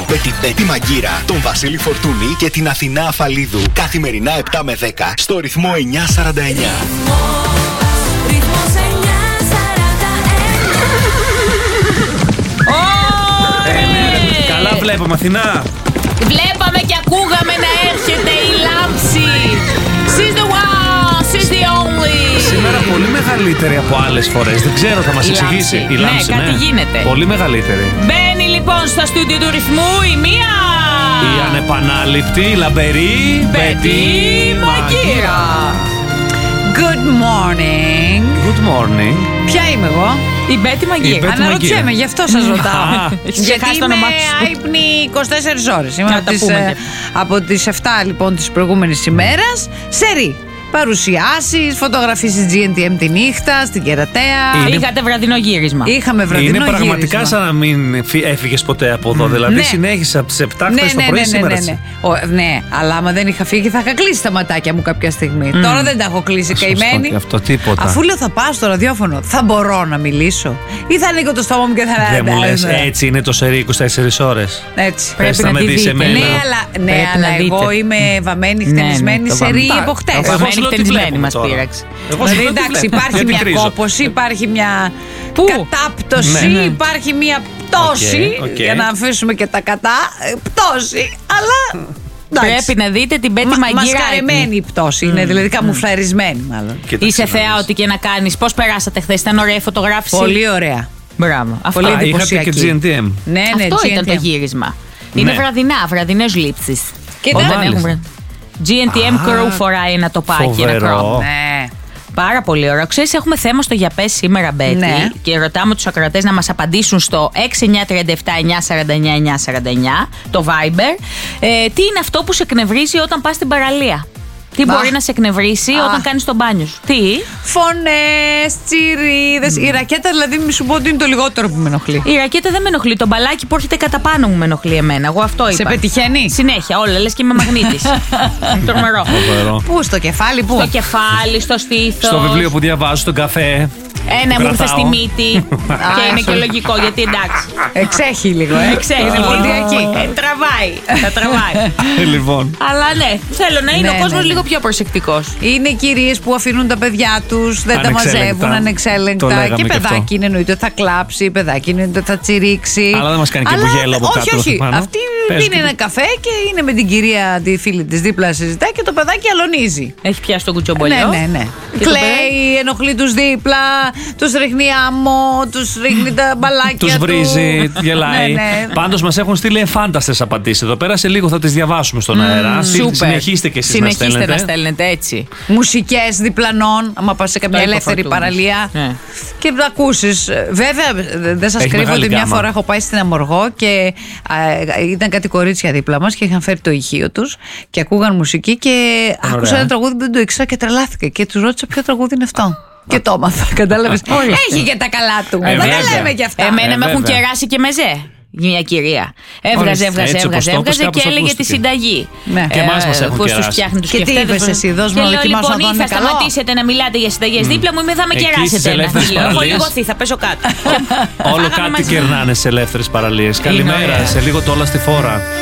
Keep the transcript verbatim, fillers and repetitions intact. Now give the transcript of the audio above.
Με την Πέτη Μαγκύρα, τον Βασίλη Φορτούνη και την Αθηνά Αφαλίδου. Καθημερινά επτά με δέκα στο ρυθμό εννιά σαράντα εννιά. Καλά βλέπαμε, Αθηνά. Βλέπαμε και ακούγαμε να έρχεται η λάμψη. She's the one, she's the only. Σήμερα πολύ μεγαλύτερη από άλλες φορές. Δεν ξέρω, θα μας Η εξηγήσει. λάμψη. Η λάμψη, ναι, κάτι γίνεται. Πολύ μεγαλύτερη. Μπαίνει λοιπόν στο στούντιο του ρυθμού η μία. Η ανεπανάληπτη, η λαμπερή Πέτη Μαγκύρα. Good morning. Good morning. Ποια είμαι εγώ? Η Πέτη Μαγκύρα. Αναρωτιέμαι, γι' αυτό σας ρωτάω. Έχεις Γιατί ξεχάσει το είμαι όνομά σου. άϊπνη είκοσι τέσσερις ώρες. Είμαι Να από τα τις, πούμε ε, και. από τις επτά λοιπόν της προηγούμενης ημέρας. Σερί. Παρουσιάσεις, φωτογραφίες στη τζι εν τι εμ τη νύχτα, στην Κερατέα. Είναι- Είχατε βραδινό γύρισμα. Είχαμε βραδινό Είναι πραγματικά γύρισμα. σαν να μην έφυγε ποτέ από εδώ. Δηλαδή Ναι. συνέχισα από τις επτά Ναι, χθες το ναι, πρωί ναι, ναι, σήμερα. ναι, ναι. Ο, ναι, αλλά άμα δεν είχα φύγει θα είχα κλείσει τα ματάκια μου κάποια στιγμή. Τώρα δεν τα έχω κλείσει, Σωστό, καημένη. και αυτό τίποτα. Αφού λέω θα πάω στο ραδιόφωνο, θα μπορώ να μιλήσω ή θα ανοίγω το στόμα μου και θα Δεν μου λες, ναι. έτσι είναι το σερί είκοσι τέσσερις ώρες. Έτσι. Πρέπει Θες να να με τη δεις δείτε. εμένα. Ναι, αλλά, ναι, Πρέπει αλλά να δείτε. εγώ είμαι βαμμένη, Ναι, ναι, χτενισμένη το σε βαμ- ρί Τα- από χτες. Εγώ Βαμμένη, σου λέω τι χτενισμένη βλέπουμε μας τώρα. πείραξε. Εγώ σου Δηλαδή, λέω τι εντάξει, βλέπω. υπάρχει Γιατί μια τρίζω. κόπωση, υπάρχει μια Πού? κατάπτωση, Ναι, ναι. υπάρχει μια πτώση. Οκ, οκ. Για να αφήσουμε και τα κατά. ε, Πτώση, αλλά. εντάξει. Πρέπει να δείτε την Πέτη Μα, Μαγκύρα. μασκαρεμένη η πτώση. Είναι δηλαδή καμουφλαρισμένη, μάλλον. Κοίταξε Είσαι να θεά δεις. ό,τι και να κάνεις. Πώς περάσατε χθες, ήταν ωραία η φωτογράφηση. Πολύ ωραία. Μπράβο. Αυτό, Πολύ Α, είχατε εντυπωσιακή. και τζι εν τι εμ. Ναι, ναι, αυτό ήταν το τζι εν τι εμ. γύρισμα. Είναι Ναι. βραδινά, βραδινές λήψεις. Κοίτα. Όταν Μάλιστα. έχουμε. τζι εν τι εμ Crew φοράει ένα τοπάκι, ένα Φοβερό. κρόμ. Ναι. Πάρα πολύ ωραίο. Ξέρεις, έχουμε θέμα στο Για Πες σήμερα, Μπέτη. Ναι. Και ρωτάμε τους ακροατές να μας απαντήσουν στο έξι εννιά τρία επτά εννιά σαράντα εννιά εννιά σαράντα εννιά, το Viber. Ε, τι είναι αυτό που σε εκνευρίζει όταν πας στην παραλία? Τι Μπα. μπορεί να σε εκνευρίσει Α. όταν κάνεις τον μπάνιο σου? Τι? Φωνές, τσιρίδες. Η ρακέτα δηλαδή μη σου πω ότι είναι το λιγότερο που με ενοχλεί. Η ρακέτα δεν με ενοχλεί. Το μπαλάκι που έρχεται κατά πάνω μου με ενοχλεί εμένα. Εγώ αυτό είπα. Σε πετυχαίνει? Συνέχεια, όλα. Λες και είμαι μαγνήτης. Τρομερό. Φοβερό. Πού, στο κεφάλι, πού? Στο κεφάλι, στο στήθος. Στο βιβλίο που διαβάζω, στον καφέ. Ένα που μου ήρθε κρατάω. στη μύτη. Και είναι και λογικό, γιατί εντάξει. Εξέχει λίγο, ε. Ξέρεις, Είναι λίγο. ποντιακή. Ε, Τραβάει. Θα τραβάει. Λοιπόν. Αλλά ναι, θέλω να είναι Ναι, ο κόσμος ναι, ναι. λίγο πιο προσεκτικός. Είναι κυρίες που αφήνουν τα παιδιά τους, δεν τα Ανεξέλεγκτα. μαζεύουν Το ανεξέλεγκτα. λέγαμε Και και παιδάκι αυτό. είναι εννοείται ότι θα κλάψει, παιδάκι είναι ότι θα τσιρίξει. Αλλά δεν μας κάνει και Αλλά μπουγέλο από όχι, κάτω, όχι. πάνω. Αυτή Πες πίνει και ένα τι. καφέ και είναι με την κυρία τη φίλη της δίπλα συζητάει και το παιδάκι αλωνίζει. Έχει πιάσει τον κουτσομπολιό. Ναι, ναι, ναι. Και το Κλαίει, ενοχλεί τους δίπλα, τους ρίχνει άμμο, τους ρίχνει τα μπαλάκια Τους του. βρίζει, γελάει. Ναι, ναι. Πάντως μας έχουν στείλει εφάνταστες απαντήσεις εδώ πέρα. Σε λίγο θα τις διαβάσουμε στον αέρα. Σούπερ. Συνεχίστε και εσείς να Συνεχίστε στέλνετε. να στέλνετε έτσι. Μουσικές διπλανών, άμα πας σε καμιά Το ελεύθερη υποφαρτούνες. παραλία Ναι. και θα ακούσεις. Βέβαια, δεν σας Έχει κρύβω μεγάλη ότι μια γκάμα. φορά έχω πάει στην Αμοργό και α, ήταν κάτι κορίτσια δίπλα μας και είχαν φέρει το ηχείο τους και ακούγαν μουσική και Ωραία. άκουσα ένα τραγούδι που δεν το ήξερα και τρελάθηκα και τους ρώτησα ποιο τραγούδι είναι αυτό. Και το έμαθα, κατάλαβες. Έχει και τα καλά του. Ε, δεν τα βέβαια. λέμε κι αυτά. Εμένα Ε, με έχουν βέβαια. κεράσει και μεζέ. Μια κυρία. Έβγαζε, Ορίστε, έβγαζε, έτσι όπως έβγαζε, το είπες, έβγαζε κάπως και έλεγε τη ακούστηκε. συνταγή. Ναι. Και εμάς μας έχουν πώς τους κεράσει. φτιάχνει τους Και τι σκεφτέτες. είπες εσύ, δώσ' μου Και να λέω, δοκιμάσω λοιπόν, να δω ή αν θα είναι καλό. σταματήσετε να μιλάτε για συνταγές δίπλα μου ή με θα με Εκεί στις κεράσετε. ένα. ελεύθερες Λέω, έχω παραλίες. λιγωθεί, θα πέσω κάτω. Όλο Φάγαμε κάτι μαζί. κερνάνε σε ελεύθερες παραλίες. Καλημέρα, ωραία. σε λίγο το όλα στη φόρα.